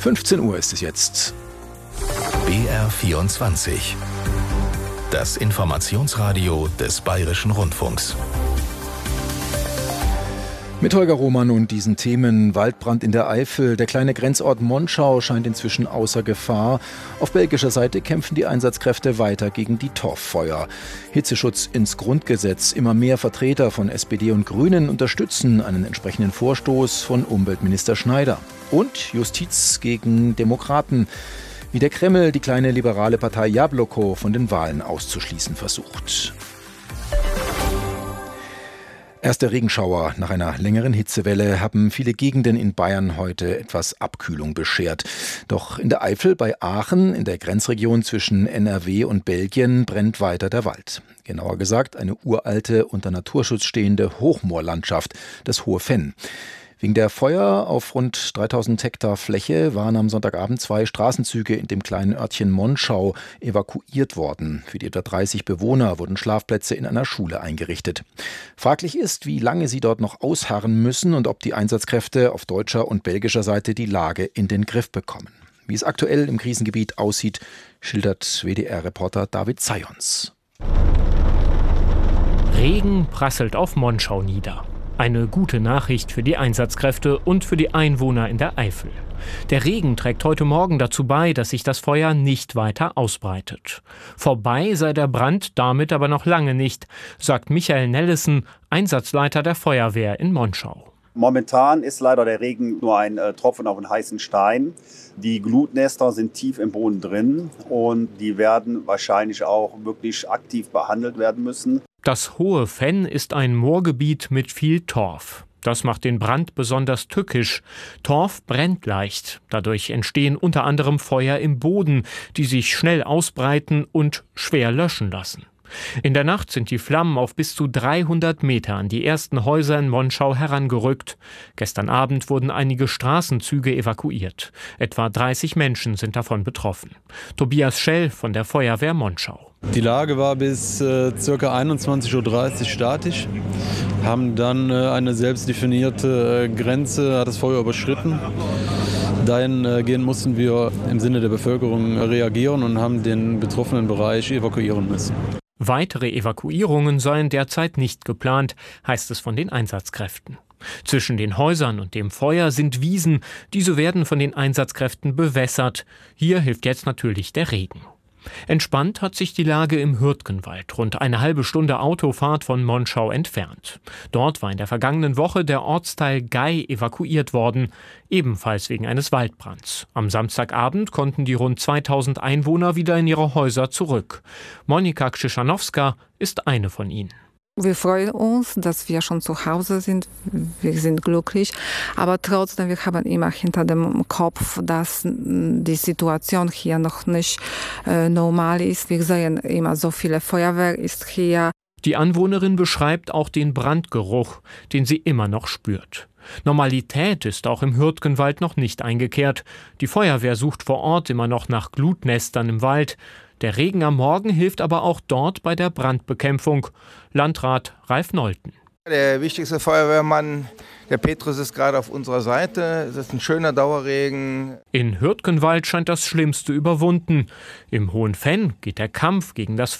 15 Uhr ist es jetzt. BR24. Das Informationsradio des Bayerischen Rundfunks. Mit Holger Roman und diesen Themen: Waldbrand in der Eifel. Der kleine Grenzort Monschau scheint inzwischen außer Gefahr. Auf belgischer Seite kämpfen die Einsatzkräfte weiter gegen die Torffeuer. Hitzeschutz ins Grundgesetz. Immer mehr Vertreter von SPD und Grünen unterstützen einen entsprechenden Vorstoß von Umweltminister Schneider. Und Justiz gegen Demokraten. Wie der Kreml die kleine liberale Partei Jabloko von den Wahlen auszuschließen versucht. Erster Regenschauer nach einer längeren Hitzewelle haben viele Gegenden in Bayern heute etwas Abkühlung beschert. Doch in der Eifel bei Aachen, in der Grenzregion zwischen NRW und Belgien, brennt weiter der Wald. Genauer gesagt eine uralte, unter Naturschutz stehende Hochmoorlandschaft, das Hohe Venn. Wegen der Feuer auf rund 3000 Hektar Fläche waren am Sonntagabend 2 Straßenzüge in dem kleinen Örtchen Monschau evakuiert worden. Für die etwa 30 Bewohner wurden Schlafplätze in einer Schule eingerichtet. Fraglich ist, wie lange sie dort noch ausharren müssen und ob die Einsatzkräfte auf deutscher und belgischer Seite die Lage in den Griff bekommen. Wie es aktuell im Krisengebiet aussieht, schildert WDR-Reporter David Zajons. Regen prasselt auf Monschau nieder. Eine gute Nachricht für die Einsatzkräfte und für die Einwohner in der Eifel. Der Regen trägt heute Morgen dazu bei, dass sich das Feuer nicht weiter ausbreitet. Vorbei sei der Brand damit aber noch lange nicht, sagt Michael Nellesen, Einsatzleiter der Feuerwehr in Monschau. Momentan ist leider der Regen nur ein Tropfen auf einen heißen Stein. Die Glutnester sind tief im Boden drin und die werden wahrscheinlich auch wirklich aktiv behandelt werden müssen. Das Hohe Venn ist ein Moorgebiet mit viel Torf. Das macht den Brand besonders tückisch. Torf brennt leicht. Dadurch entstehen unter anderem Feuer im Boden, die sich schnell ausbreiten und schwer löschen lassen. In der Nacht sind die Flammen auf bis zu 300 Meter an die ersten Häuser in Monschau herangerückt. Gestern Abend wurden einige Straßenzüge evakuiert. Etwa 30 Menschen sind davon betroffen. Tobias Schell von der Feuerwehr Monschau. Die Lage war bis ca. 21:30 Uhr statisch, haben dann eine selbstdefinierte Grenze, hat das Feuer überschritten. Dahingehend mussten wir im Sinne der Bevölkerung reagieren und haben den betroffenen Bereich evakuieren müssen. Weitere Evakuierungen seien derzeit nicht geplant, heißt es von den Einsatzkräften. Zwischen den Häusern und dem Feuer sind Wiesen, diese werden von den Einsatzkräften bewässert. Hier hilft jetzt natürlich der Regen. Entspannt hat sich die Lage im Hürtgenwald, rund eine halbe Stunde Autofahrt von Monschau entfernt. Dort war in der vergangenen Woche der Ortsteil Gei evakuiert worden, ebenfalls wegen eines Waldbrands. Am Samstagabend konnten die rund 2000 Einwohner wieder in ihre Häuser zurück. Monika Krzyszanowska ist eine von ihnen. Wir freuen uns, dass wir schon zu Hause sind. Wir sind glücklich. Aber trotzdem, wir haben immer hinter dem Kopf, dass die Situation hier noch nicht normal ist. Wir sehen immer, so viele Feuerwehr ist hier. Die Anwohnerin beschreibt auch den Brandgeruch, den sie immer noch spürt. Normalität ist auch im Hürtgenwald noch nicht eingekehrt. Die Feuerwehr sucht vor Ort immer noch nach Glutnestern im Wald. Der Regen am Morgen hilft aber auch dort bei der Brandbekämpfung. Landrat Ralf Nolten. Der wichtigste Feuerwehrmann, der Petrus, ist gerade auf unserer Seite. Es ist ein schöner Dauerregen. In Hürtgenwald scheint das Schlimmste überwunden. Im Hohen Venn geht der Kampf gegen das